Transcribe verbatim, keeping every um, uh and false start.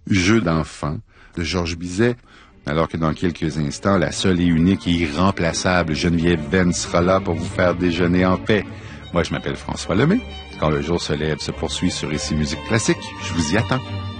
Jeu d'enfant de Georges Bizet. Alors que dans quelques instants, la seule et unique et irremplaçable Geneviève Venn sera là pour vous faire déjeuner en paix. Moi, je m'appelle François Lemay. Quand le jour se lève se poursuit sur Ici Musique Classique. Je vous y attends.